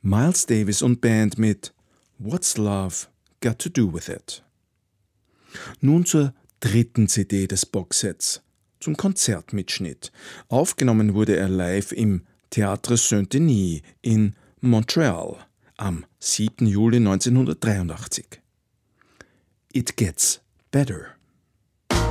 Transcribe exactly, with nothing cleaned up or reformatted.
Miles Davis und Band mit What's Love Got to Do With It? Nun zur dritten C D des Boxsets, zum Konzertmitschnitt. Aufgenommen wurde er live im Théâtre Saint-Denis in Montreal am siebten Juli neunzehnhundertdreiundachtzig. It Gets Better.